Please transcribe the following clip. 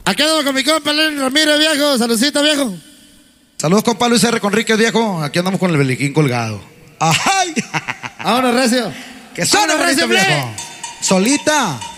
Aquí andamos con mi compa Lenny Ramírez, viejo. Saludcita, viejo. Saludos, compa Luis R. Conríquez, viejo. Aquí andamos con el beliquín colgado. ¡Ay! Vámonos, recio. ¡Que suena, Vámonos, recio, recio, viejo! Solita.